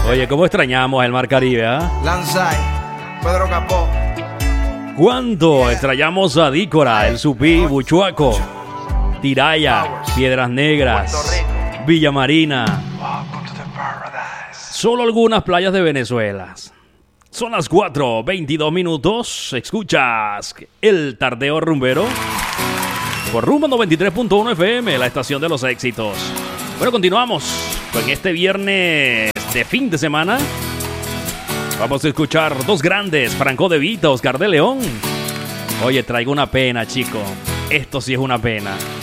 Oye, ¿cómo extrañamos el Mar Caribe, Lanzai, Pedro Capó. ¿Cuánto extrañamos a Dícora, El Supí, Buchuaco, Tiraya, Piedras Negras, Villa Marina? Solo algunas playas de Venezuela. Son las 4:22 minutos. Escuchas el Tardeo Rumbero por Rumba 93.1 FM, la estación de los éxitos. Bueno, continuamos con este viernes de fin de semana. Vamos a escuchar dos grandes, Franco De Vita, Oscar de León. Oye, traigo una pena, chico. Esto sí es una pena.